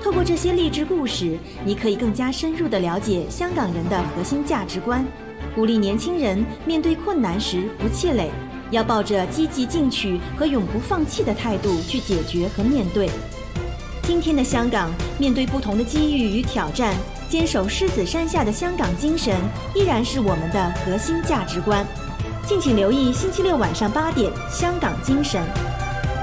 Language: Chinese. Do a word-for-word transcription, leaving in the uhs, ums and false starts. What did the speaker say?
透过这些励志故事，你可以更加深入地了解香港人的核心价值观，鼓励年轻人面对困难时不气馁，要抱着积极进取和永不放弃的态度去解决和面对。今天的香港，面对不同的机遇与挑战，坚守狮子山下的香港精神依然是我们的核心价值观。敬请留意星期六晚上八点《香港精神》。